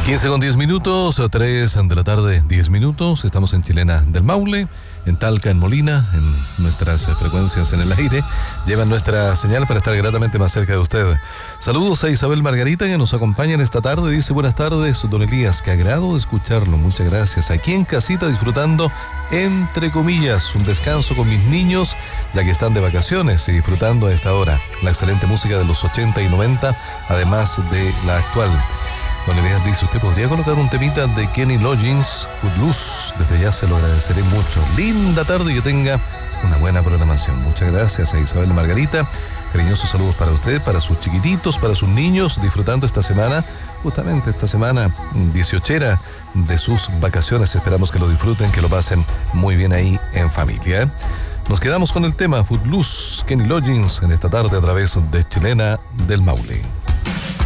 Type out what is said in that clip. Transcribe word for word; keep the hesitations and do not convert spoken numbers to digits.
quince con diez minutos, a tres de la tarde, diez minutos. Estamos en Chilena del Maule, en Talca, en Molina, en nuestras frecuencias en el aire. Llevan nuestra señal para estar gratamente más cerca de usted. Saludos a Isabel Margarita, que nos acompaña en esta tarde. Dice: buenas tardes, don Elías, qué agrado de escucharlo. Muchas gracias. Aquí en casita disfrutando, entre comillas, un descanso con mis niños, ya que están de vacaciones y disfrutando a esta hora la excelente música de los ochenta y noventa, además de la actual. Don Elías dice: usted podría colocar un temita de Kenny Loggins, Footloose. Desde ya se lo agradeceré mucho. Linda tarde y que tenga una buena programación. Muchas gracias a Isabel Margarita. Cariñosos saludos para usted, para sus chiquititos, para sus niños, disfrutando esta semana, justamente esta semana dieciochera de sus vacaciones. Esperamos que lo disfruten, que lo pasen muy bien ahí en familia. Nos quedamos con el tema Footloose, Kenny Loggins, en esta tarde a través de Chilena del Maule.